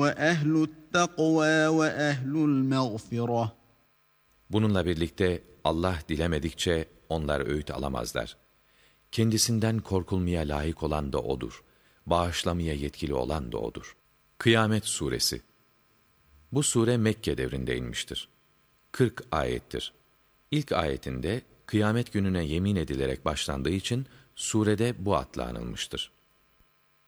وَأَهْلُ التَّقْوَى وَأَهْلُ الْمَغْفِرَةِ. Bununla birlikte Allah dilemedikçe onlar öğüt alamazlar. Kendisinden korkulmaya layık olan da O'dur. Bağışlamaya yetkili olan da O'dur. Kıyamet Suresi. Bu sure Mekke devrinde inmiştir. 40 ayettir. İlk ayetinde kıyamet gününe yemin edilerek başlandığı için surede bu adla anılmıştır.